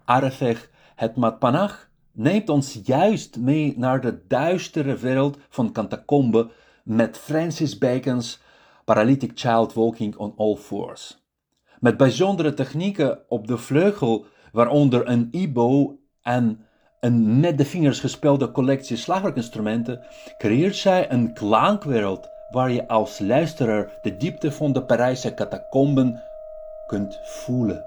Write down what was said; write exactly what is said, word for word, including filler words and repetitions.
Arrefech het Matpanach neemt ons juist mee naar de duistere wereld van catacombe met Francis Bacon's Paralytic Child Walking on All Fours. Met bijzondere technieken op de vleugel, waaronder een ibo en een met de vingers gespeelde collectie slagwerkinstrumenten, creëert zij een klankwereld waar je als luisteraar de diepte van de Parijse catacomben kunt voelen.